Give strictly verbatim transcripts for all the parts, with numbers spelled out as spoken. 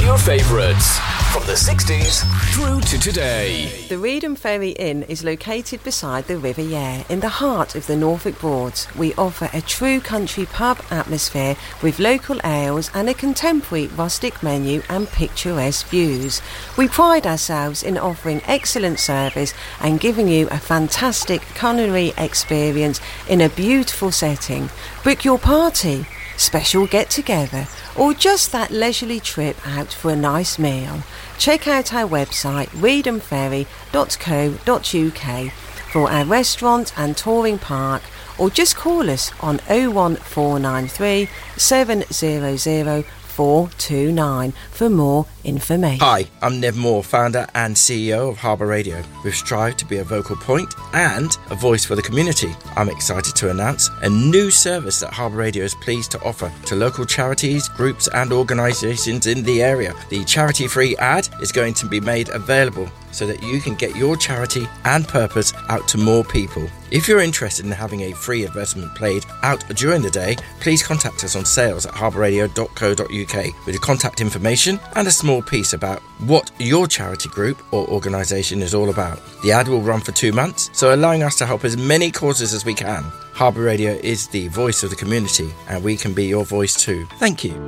your favourites from the sixties through to today. The Reedham Ferry Inn is located beside the River Yare in the heart of the Norfolk Broads. We offer a true country pub atmosphere with local ales and a contemporary rustic menu and picturesque views. We pride ourselves in offering excellent service and giving you a fantastic culinary experience in a beautiful setting. Book your party, special get-together, or just that leisurely trip out for a nice meal. Check out our website reedham ferry dot co dot uk for our restaurant and touring park, or just call us on oh one four nine three, seven hundred, four two nine for more information. Hi, I'm Nev Moore, founder and C E O of Harbour Radio. We've strived to be a vocal point and a voice for the community. I'm excited to announce a new service that Harbour Radio is pleased to offer to local charities, groups and organisations in the area. The charity-free ad is going to be made available so that you can get your charity and purpose out to more people. If you're interested in having a free advertisement played out during the day, please contact us on sales at harbour radio dot co dot uk with your contact information and a small piece about what your charity group or organisation is all about. The ad will run for two months, so allowing us to help as many causes as we can. Harbour Radio is the voice of the community, and we can be your voice too. Thank you.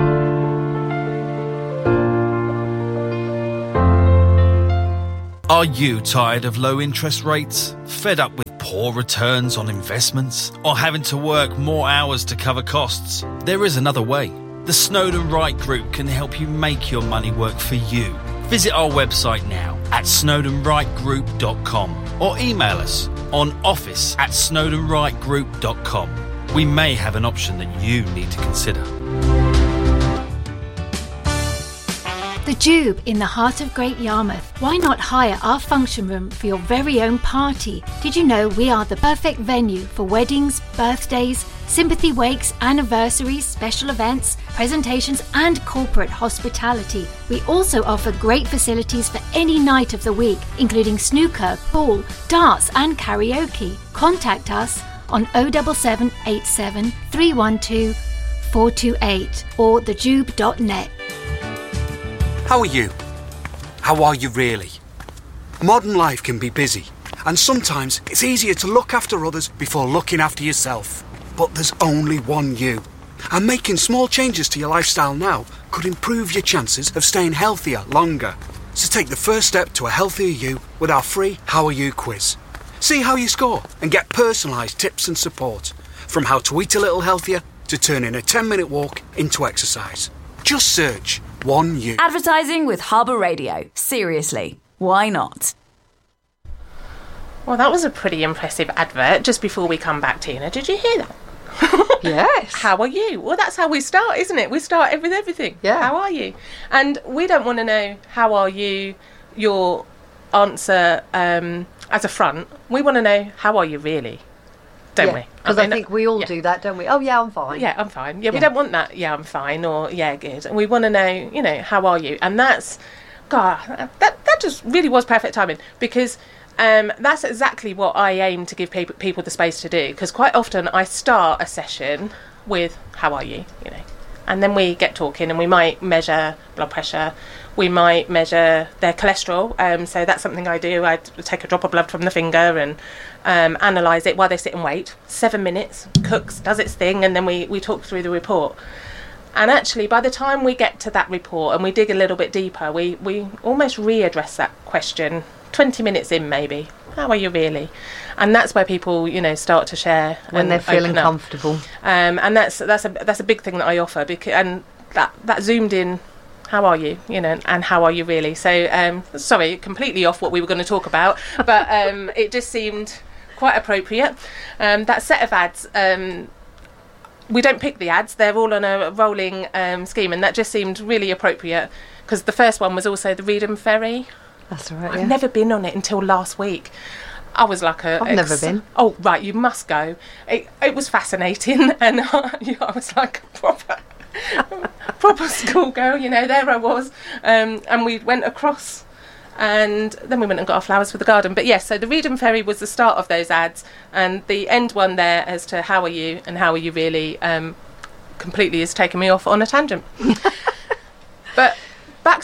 Are you tired of low interest rates? Fed up with poor returns on investments? Or having to work more hours to cover costs? There is another way. The Snowden Wright Group can help you make your money work for you. Visit our website now at snowden wright group dot com or email us on office at snowden wright group dot com. We may have an option that you need to consider. The Jube in the heart of Great Yarmouth. Why not hire our function room for your very own party? Did you know we are the perfect venue for weddings, birthdays, sympathy wakes, anniversaries, special events, presentations and corporate hospitality. We also offer great facilities for any night of the week, including snooker, pool, darts and karaoke. Contact us on oh seven seven eight seven, three one two, four two eight or the jube dot net. How are you? How are you really? Modern life can be busy, and sometimes it's easier to look after others before looking after yourself. But there's only one you, and making small changes to your lifestyle now could improve your chances of staying healthier longer. So take the first step to a healthier you with our free How Are You quiz. See how you score and get personalised tips and support, from how to eat a little healthier to turning a ten minute walk into exercise. Just search One You. Advertising with Harbour Radio. Seriously, why not? Well, that was a pretty impressive advert just before we come back, Tina. Did you hear that? Yes. How are you? Well, that's how we start, isn't it? We start with everything. Yeah. How are you? And we don't want to know how are you, your answer um, as a front. We want to know how are you really, don't yeah, we? Because I, I, mean, think we all yeah. do that, don't we? Oh, yeah, I'm fine. Yeah, I'm fine. Yeah, Yeah. we don't want that, yeah, I'm fine, or yeah, good. And we want to know, you know, how are you? And that's, God, that, that just really was perfect timing, because Um, that's exactly what I aim to give people, people the space to do, because quite often I start a session with how are you, you know, and then we get talking and we might measure blood pressure, we might measure their cholesterol, um, so that's something I do. I take a drop of blood from the finger and um, analyse it while they sit and wait. Seven minutes, cooks, does its thing, and then we, we talk through the report. And actually, by the time we get to that report and we dig a little bit deeper, we, we almost readdress that question twenty minutes in, maybe. How are you really? And that's where people, you know, start to share when they're feeling comfortable. Um, and that's that's a that's a big thing that I offer, because and that that zoomed in. How are you? You know, and how are you really? So, um, sorry, completely off what we were going to talk about, but um, it just seemed quite appropriate. Um, that set of ads. Um, we don't pick the ads; they're all on a rolling um, scheme, and that just seemed really appropriate, because the first one was also the Reedham Ferry. That's right. I've yeah. never been on it until last week. I was like a... I've ex- never been. Oh, right, you must go. It, it was fascinating, and I, I was like a proper, proper schoolgirl, you know, there I was. Um, and we went across, and then we went and got our flowers for the garden. But yes, so the Reedham Ferry was the start of those ads, and the end one there as to how are you and how are you really um, completely has taken me off on a tangent. But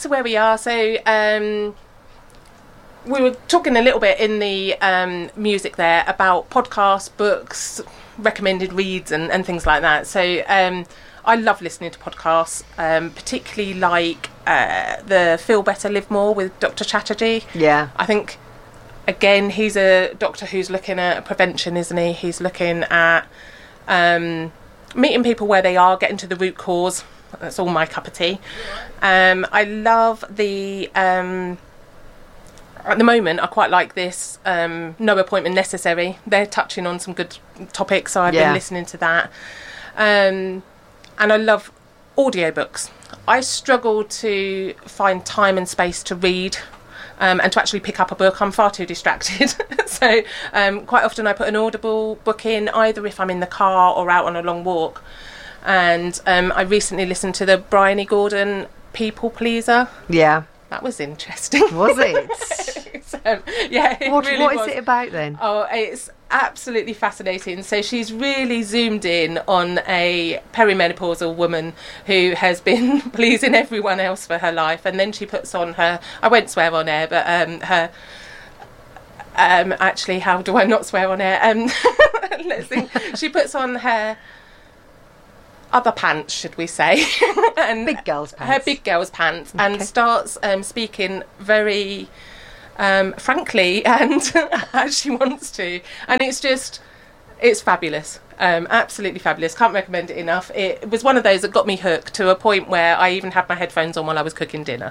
to where we are. So um, we were talking a little bit in the um, music there about podcasts, books, recommended reads and, and things like that. So um, I love listening to podcasts, um, particularly like uh, the Feel Better, Live More with Doctor Chatterjee. Yeah. I think, again, he's a doctor who's looking at prevention, isn't he? He's looking at um, meeting people where they are, getting to the root cause. That's all my cup of tea. Um, I love the... Um, at the moment, I quite like this um, No Appointment Necessary. They're touching on some good topics, so I've Yeah. been listening to that. Um, and I love audiobooks. I struggle to find time and space to read um, and to actually pick up a book. I'm far too distracted. so um, quite often I put an Audible book in, either if I'm in the car or out on a long walk. And um, I recently listened to the Bryony Gordon People Pleaser. Yeah. That was interesting. Was it? um, yeah, it what really what was. is it about then? Oh, it's absolutely fascinating. So she's really zoomed in on a perimenopausal woman who has been pleasing everyone else for her life, and then she puts on her, I won't swear on air, but um, her, um, actually, how do I not swear on air? Um, let's think. She puts on her other pants, should we say, and Big girl's pants. her big girl's pants, and Okay. starts um, speaking very um, frankly and as she wants to, and it's just, it's fabulous, um, absolutely fabulous. Can't recommend it enough. It was one of those that got me hooked to a point where I even had my headphones on while I was cooking dinner.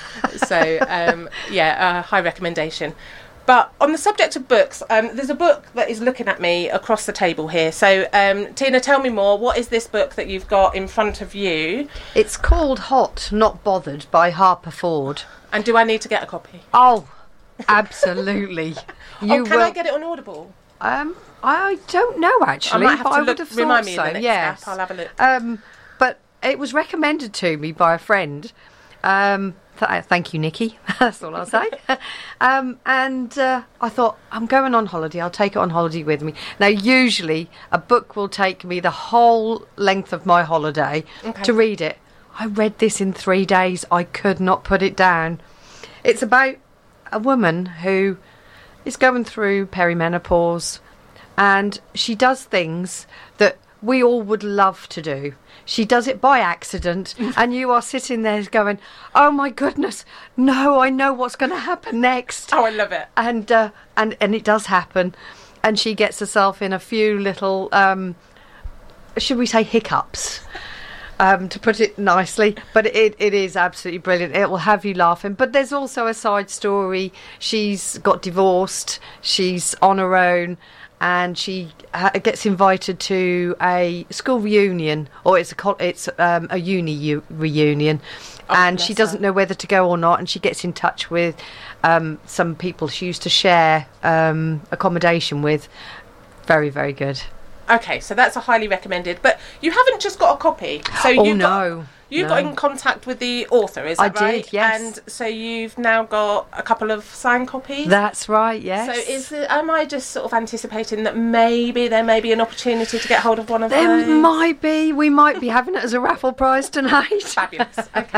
so um, yeah, uh, high recommendation. But on the subject of books, um, there's a book that is looking at me across the table here. So, um, Tina, tell me more. What is this book that you've got in front of you? It's called Hot, Not Bothered by Harper Ford. And do I need to get a copy? Oh, absolutely. You oh, can will, I get it on Audible? Um, I don't know actually. I might have but to I look, would have remind thought me so. in the next Yes. app. I'll have a look. Um, but it was recommended to me by a friend. Um, th- thank you, Nikki. That's all I'll say. um, and uh, I thought, I'm going on holiday. I'll take it on holiday with me. Now, usually a book will take me the whole length of my holiday Okay. to read it. I read this in three days. I could not put it down. It's about a woman who is going through perimenopause, and she does things that we all would love to do. She does it by accident, and you are sitting there going, oh my goodness, no, I know what's going to happen next. Oh, I love it. And, uh, and, and it does happen. And she gets herself in a few little, um, should we say hiccups, um, to put it nicely. But it, it is absolutely brilliant. It will have you laughing. But there's also a side story. She's got divorced. She's on her own. And she ha- gets invited to a school reunion, or it's a co- it's um, a uni u- reunion, Oh, and bless she doesn't her. know whether to go or not. And she gets in touch with um, some people she used to share um, accommodation with. Very, very good. Okay, so that's a highly recommended. But you haven't just got a copy. So Oh, you've got, no, You've no. got in contact with the author, is I that right? did, yes. And so you've now got a couple of signed copies? That's right. Yes. So is it, am I just sort of anticipating that maybe there may be an opportunity to get hold of one of there those? might be. We might be having it as a raffle prize tonight. Fabulous. Okay.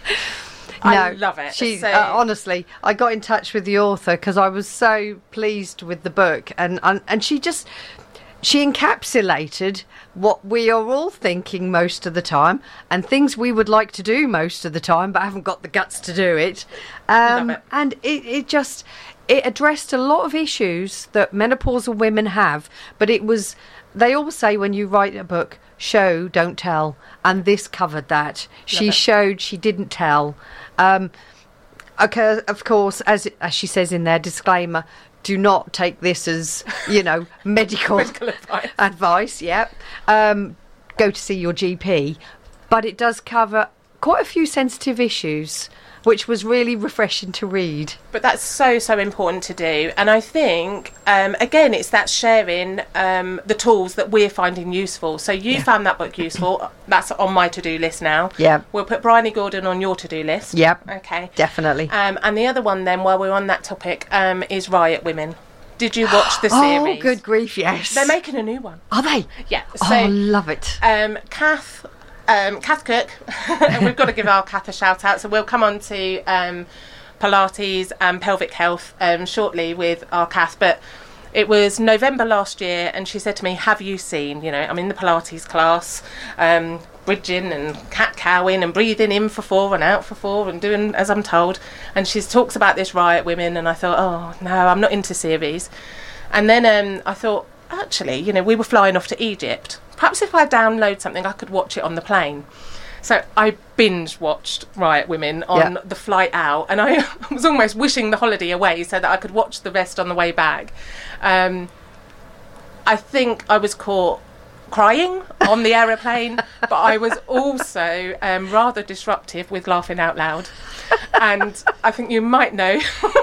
No, I love it. She, So- uh, honestly, I got in touch with the author because I was so pleased with the book, and, and and she just she encapsulated what we are all thinking most of the time, and things we would like to do most of the time, but haven't got the guts to do it. Um, Love it. And it, it just it addressed a lot of issues that menopausal women have, but it was. They always say when you write a book, show, don't tell. And this covered that. She it. showed, she didn't tell. Um, okay, of course, as as she says in their disclaimer, do not take this as, you know, medical, Medical advice. advice. Yep. Um, go to see your G P. But it does cover quite a few sensitive issues, which was really refreshing to read. But that's so, so important to do. And I think, um, again, it's that sharing um, the tools that we're finding useful. So you Yeah. found that book useful. That's on my to-do list now. Yeah. We'll put Bryony Gordon on your to-do list. Yep. Okay. Definitely. Um, and the other one then, while we're on that topic, um, is Riot Women. Did you watch the series? Oh, good grief, yes. They're making a new one. Are they? Yeah. So, Oh, love it. um, Kath um, Kath Cook, and we've got to give our Kath a shout out. So we'll come on to um, Pilates and pelvic health um, shortly with our Kath, but it was November last year, and she said to me, have you seen, you know, I'm in the Pilates class, um, bridging and cat-cowing and breathing in for four and out for four and doing as I'm told. And she talks about this Riot Women, and I thought, oh, no, I'm not into series. And then um, I thought, actually, you know, we were flying off to Egypt. Perhaps if I download something, I could watch it on the plane. So I binge-watched Riot Women on yeah. the flight out, and I was almost wishing the holiday away so that I could watch the rest on the way back. Um, I think I was caught crying on the aeroplane, but I was also um, rather disruptive with laughing out loud. And I think you might know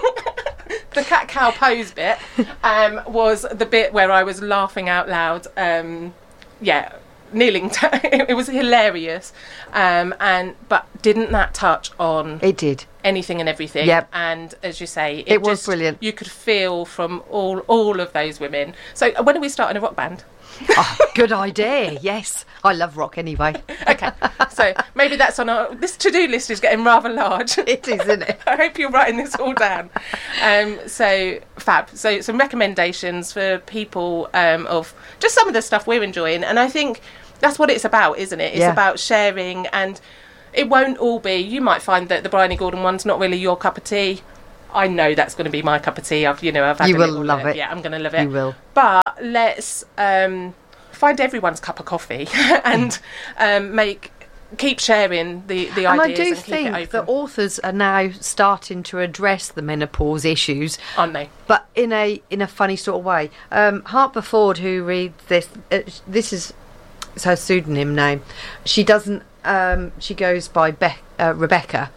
the cat-cow pose bit um, was the bit where I was laughing out loud. Um, yeah, kneeling. T- it was hilarious. Um, and but didn't that touch on? It did. Anything and everything. Yep. And as you say, it, it was just, brilliant. You could feel from all all of those women. So when are we starting a rock band? Oh, good idea. Yes, I love rock anyway. Okay, so maybe that's on our. This to-do list is getting rather large. It is, isn't it? I hope you're writing this all down. Um, so fab. So some recommendations for people um, of just some of the stuff we're enjoying, and I think that's what it's about, isn't it? It's yeah. about sharing, and it won't all be. You might find that the Bryony Gordon one's not really your cup of tea. I know that's going to be my cup of tea. I've, you know, I've had you a will little love look. it. Yeah, I'm going to love it. You will. But let's um, find everyone's cup of coffee and um, make keep sharing the the and ideas. I do and keep think it open. that authors are now starting to address the menopause issues, aren't they? But in a in a funny sort of way. Um, Harper Ford, who reads this, uh, this is it's her pseudonym name. She doesn't. Um, she goes by Be- uh, Rebecca.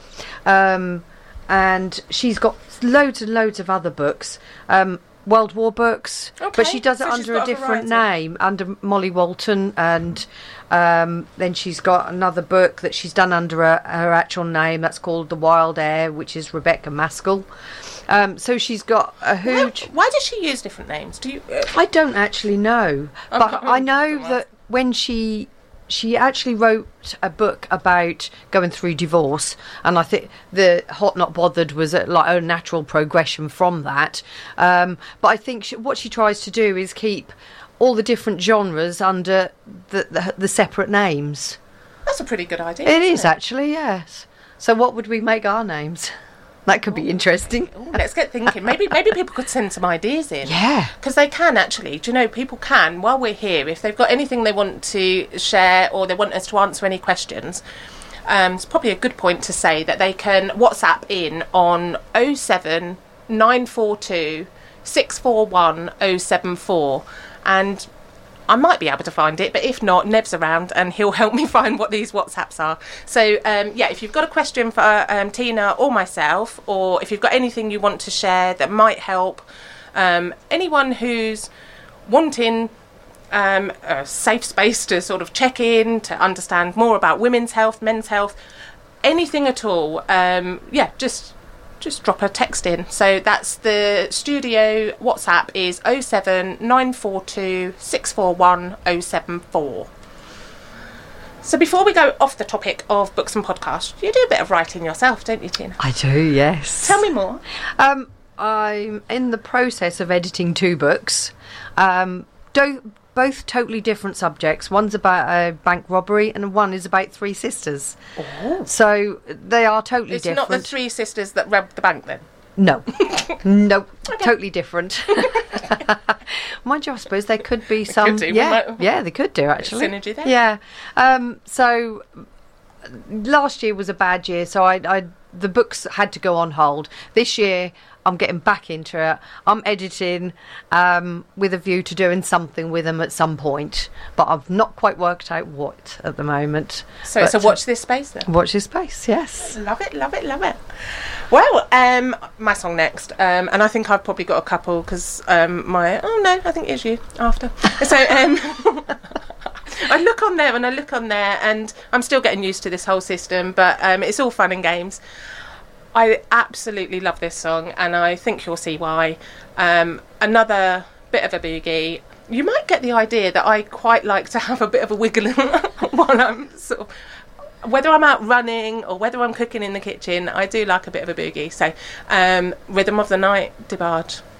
Um, And she's got loads and loads of other books, um, World War books, okay. but she does it so under a, a different variety. name, under Molly Walton, and um, then she's got another book that she's done under a, her actual name that's called The Wild Air, which is Rebecca Maskell. Um, so she's got a huge... Why, why does she use different names? Do you? Uh... I don't actually know, but Okay. I know that when she... She actually wrote a book about going through divorce, and I think the Hot Not Bothered was a, like a natural progression from that. Um, but I think she, what she tries to do is keep all the different genres under the, the, the separate names. That's a pretty good idea. It is it? actually, yes. So what would we make our names? That could be interesting. Ooh, let's get thinking. Maybe maybe people could send some ideas in. Yeah. Because they can actually. Do you know, people can, while we're here, if they've got anything they want to share or they want us to answer any questions, um, it's probably a good point to say that they can WhatsApp in on oh seven nine four two six four one oh seven four, and I might be able to find it, but if not, Nev's around and he'll help me find what these WhatsApps are. So, um, yeah, if you've got a question for um, Tina or myself, or if you've got anything you want to share that might help um, anyone who's wanting um, a safe space to sort of check in, to understand more about women's health, men's health, anything at all, um, yeah, just... just drop a text in. So that's the studio WhatsApp is oh seven nine four two six four one oh seven four. So before we go off the topic of books and podcasts, you do a bit of writing yourself, don't you, Tina? I do, yes. Tell me more. Um, I'm in the process of editing two books. Um, do, both totally different subjects. One's about a bank robbery and one is about three sisters. Oh. So they are totally it's different. It's not the three sisters that robbed the bank then? No. No. Okay. Totally different. Mind you, I suppose there could be some... could do, yeah, might- yeah, they could do, actually. Synergy there. Yeah. Um, so last year was a bad year, so I, I the books had to go on hold. This year I'm getting back into it. I'm editing um, with a view to doing something with them at some point, but I've not quite worked out what at the moment. So, but, so watch this space then. Watch this space, yes. Love it, love it, love it. Well, um, my song next, um, and I think I've probably got a couple because um, my oh no, I think it's you after. So um, I look on there and I look on there, and I'm still getting used to this whole system, but um, it's all fun and games. I absolutely love this song, and I think you'll see why. Um, another bit of a boogie, you might get the idea that I quite like to have a bit of a wiggle while I'm sort of, whether I'm out running or whether I'm cooking in the kitchen, I do like a bit of a boogie. So, um, Rhythm of the Night, DeBarge.